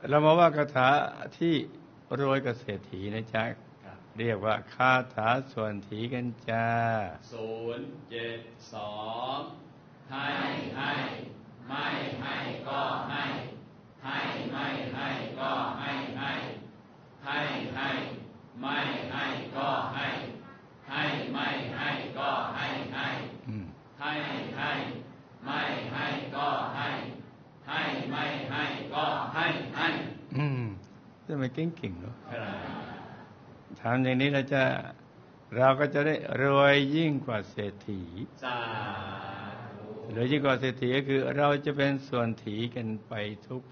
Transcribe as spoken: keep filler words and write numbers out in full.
เรามาว่าคาถาที่รวยกับเศรษฐีนะจ๊ะเรียกว่าคาถาส่วนถีกันจ้าศูนย์เจ็ดสองให้ให้ไม่ให้ก็ให้ให้ไม่ให้ก็ให้ให้ให้ให้ไม่ให้ก็ให้ให้ไม่ให้ก็ให้ให้ให้ให้ไม่ให้ก็ให้ให้ไม่ให้ก็ให้ให้อืมทำไมเก่งๆเนาะทำอย่างนี้เราจะเราก็จะได้รวยยิ่งกว่าเศรษฐีสาธุรวยยิ่งกว่าเศรษฐีก็คือเราจะเป็นส่วนถีกันไปทุก